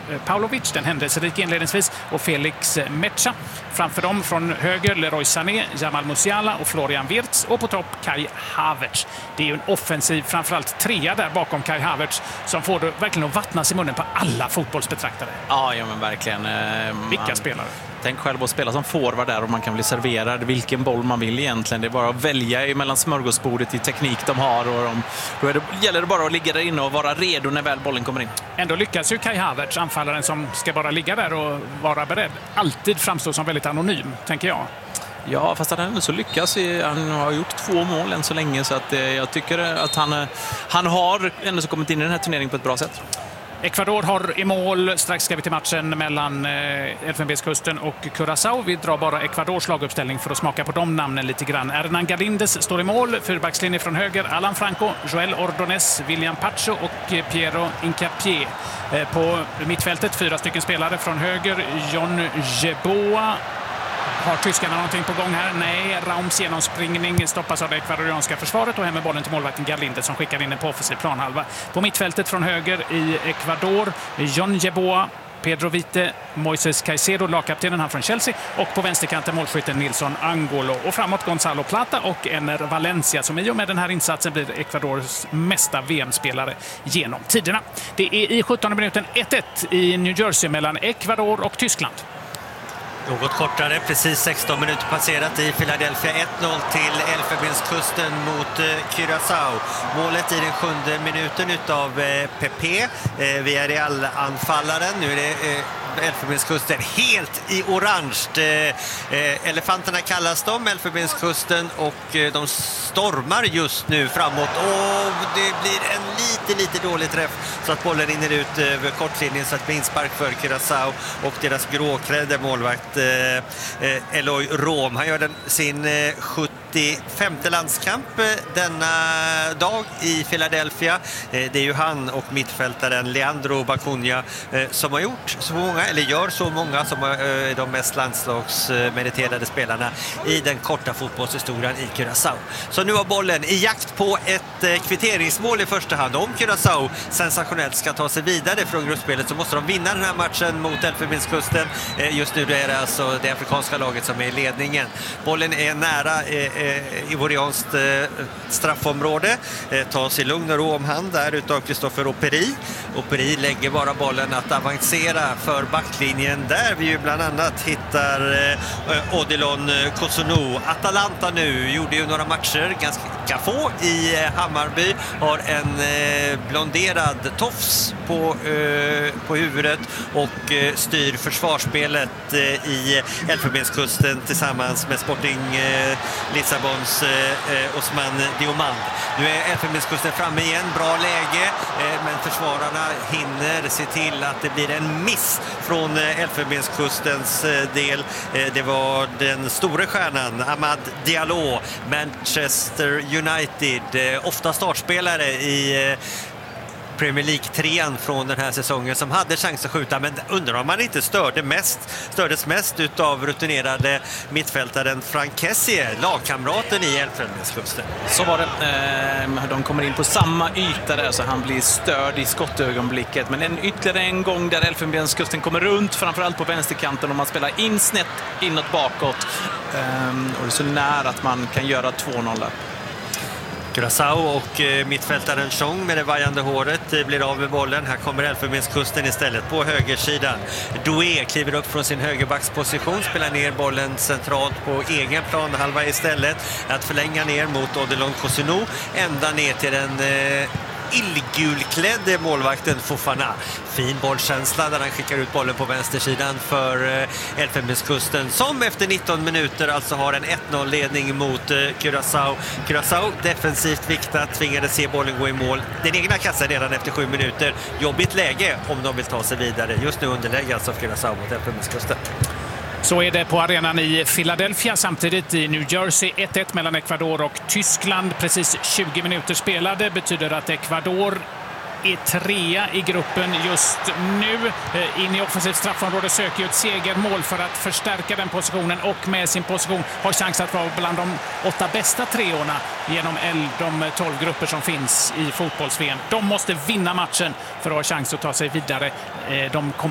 Paulovic, den händelserika inledningsvis, och Felix Mecha. Framför dem från höger Leroy Sané, Jamal Musiala och Florian Wirtz, och på topp Kai Havertz. Det är ju en offensiv, framförallt trea där bakom Kai Havertz, som får det verkligen att vattnas i munnen på alla fotbollsbetraktare. Ja, men verkligen. Vilka spelare? Tänk själv att spela som forward där och man kan bli serverad vilken boll man vill egentligen. Det är bara att välja mellan smörgåsbordet i teknik de har, och då gäller det bara att ligga där inne och vara redo när väl bollen kommer in. Ändå lyckas ju Kai Havertz, anfallaren som ska bara ligga där och vara beredd, alltid framstår som väldigt anonym, tänker jag. Ja, fast han så lyckas. Han har gjort 2 mål än så länge, så att jag tycker att han har ändå så kommit in i den här turneringen på ett bra sätt. Ecuador har i mål. Strax ska vi till matchen mellan Elfenbenskusten och Curaçao. Vi drar bara Ecuadors laguppställning för att smaka på de namnen lite grann. Hernan Galindes står i mål. Fyrbackslinje från höger Alan Franco, Joel Ordonez, William Pacho och Piero Hincapié. På mittfältet 4 stycken spelare från höger. John Jeboa. Har tyskarna någonting på gång här? Nej, Raums genomspringning stoppas av det ekvadorianska försvaret och hem med bollen till målvakten Galinde som skickar in den på offensiv planhalva. På mittfältet från höger i Ecuador, John Jeboa, Pedro Vite, Moises Caicedo, lagkaptenen, han från Chelsea, och på vänsterkanten målskytten Nilson Angolo. Och framåt Gonzalo Plata och Ener Valencia, som i och med den här insatsen blir Ecuadors mesta VM-spelare genom tiderna. Det är i 17:e minuten 1-1 i New Jersey mellan Ecuador och Tyskland. Något kortare, precis 16 minuter passerat i Philadelphia. 1-0 till Elfenbenskusten mot Curaçao. Målet i den 7:e minuten utav Pepe. Vi är i anfallaren. Nu är det Elfenbenskusten helt i orange. Elefanterna kallas de, Elfenbenskusten, och de stormar just nu framåt. Och det blir en lite dålig träff så att bollen rinner ut över kortlinjen, så att det blir inspark för Curaçao och deras gråklädde målvakt Eloy Rom. Han gör sin 75:e landskamp denna dag i Philadelphia. Det är ju han och mittfältaren Leandro Bacunha som har gjort så många, eller gör så många, som är de mest landslagsmeriterade spelarna i den korta fotbollshistorien i Curaçao. Så nu har bollen i jakt på ett kvitteringsmål i första hand. Om Curaçao sensationellt ska ta sig vidare från gruppspelet så måste de vinna den här matchen mot Elfenbenskusten. Just nu är det alltså det afrikanska laget som är i ledningen. Bollen är nära ivorianskt straffområde. Tas i lugn och ro om hand där utav Christopher Operi. Operi lägger bara bollen att avancera för backlinjen, där vi ju bland annat hittar Odilon Kosonou. Atalanta nu gjorde ju några matcher, ganska få, i Hammarby. Har en blonderad tofs på huvudet och styr försvarsspelet i Elfenbenskusten tillsammans med Sporting Lissabons Osman Diomand. Nu är Elfenbenskusten framme igen, bra läge, men försvararna hinner se till att det blir en miss från Elfenbenskustens del. Det var den stora stjärnan Amad Diallo, Manchester United, ofta startspelare i Premier League-trean från den här säsongen, som hade chans att skjuta, men undrar om man inte stördes mest utav rutinerade mittfältaren Frank Kessier, lagkamraten i Elfenbenskusten. Så var det. De kommer in på samma yta där, så han blir störd i skottögonblicket. Men ytterligare en gång där Elfenbenskusten kommer runt, framförallt på vänsterkanten, och man spelar in snett inåt bakåt. Och det är så nära att man kan göra 2-0 där. Curaçao och mittfältaren Chong med det vajande håret blir av med bollen. Här kommer Elfenbenskusten istället på högersidan. Doué kliver upp från sin högerbacksposition, spelar ner bollen centralt på egen plan halva istället. Att förlänga ner mot Odilon Kosonou, ända ner till den illgulklädde målvakten Fofana. Fin bollkänsla där han skickar ut bollen på vänstersidan för Elfenbenskusten, som efter 19 minuter alltså har en 1-0-ledning mot Curaçao. Curaçao defensivt viktat, tvingade se bollen gå i mål. Den egna kassan redan efter 7 minuter. Jobbigt läge om de vill ta sig vidare. Just nu underlägger alltså Curaçao mot Elfenbenskusten. Så är det på arenan i Philadelphia. Samtidigt i New Jersey 1-1 mellan Ecuador och Tyskland. Precis 20 minuter spelade. Betyder att Ecuador är 3 i gruppen just nu. In i offensivt straffområde söker ju ett segermål för att förstärka den positionen, och med sin position har chans att vara bland de 8 bästa treorna genom de 12 grupper som finns i fotbolls-VM. De måste vinna matchen för att ha chans att ta sig vidare. De